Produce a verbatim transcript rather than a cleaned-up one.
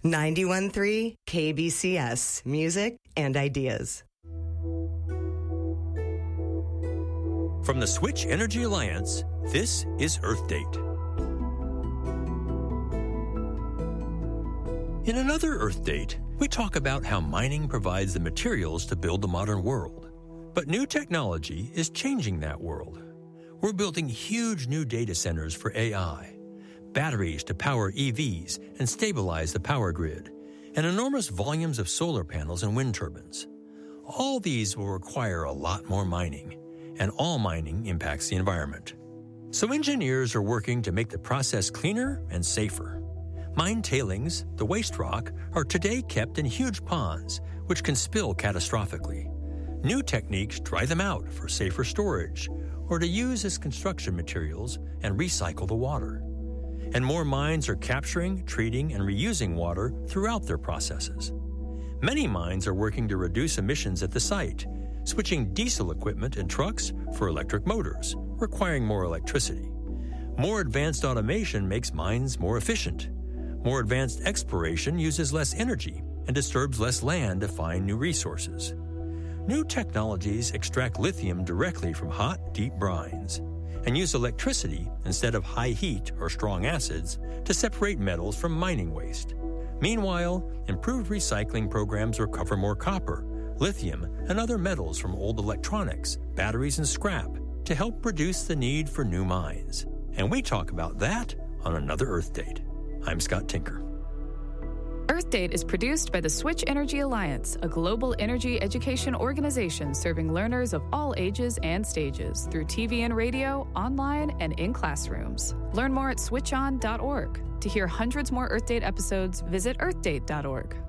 ninety-one point three K B C S, music and ideas. From the Switch Energy Alliance, this is Earth Date. In another Earth Date, we talk about how mining provides the materials to build the modern world. But new technology is changing that world. We're building huge new data centers for A I, batteries to power E Vs and stabilize the power grid, and enormous volumes of solar panels and wind turbines. All these will require a lot more mining, and all mining impacts the environment. So engineers are working to make the process cleaner and safer. Mine tailings, the waste rock, are today kept in huge ponds, which can spill catastrophically. New techniques dry them out for safer storage, or to use as construction materials and recycle the water. And more mines are capturing, treating, and reusing water throughout their processes. Many mines are working to reduce emissions at the site, switching diesel equipment and trucks for electric motors, requiring more electricity. More advanced automation makes mines more efficient. More advanced exploration uses less energy and disturbs less land to find new resources. New technologies extract lithium directly from hot, deep brines and use electricity instead of high heat or strong acids to separate metals from mining waste. Meanwhile, improved recycling programs recover more copper, lithium, and other metals from old electronics, batteries, and scrap to help reduce the need for new mines. And we talk about that on another Earth Date. I'm Scott Tinker. Earth Date is produced by the Switch Energy Alliance, a global energy education organization serving learners of all ages and stages through T V and radio, online, and in classrooms. Learn more at switch on dot org. To hear hundreds more Earth Date episodes, visit earth date dot org.